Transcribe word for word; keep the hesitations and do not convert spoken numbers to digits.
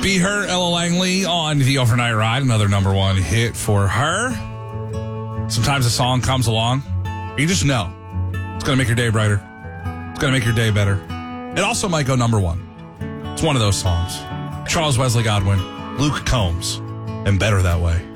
Be Her, Ella Langley on the Overnight Ride, another number one hit for her. Sometimes a song comes along, you just know it's going to make your day brighter. It's going to make your day better. It also might go number one. It's one of those songs. Charles Wesley Godwin, Luke Combs, and Better That Way.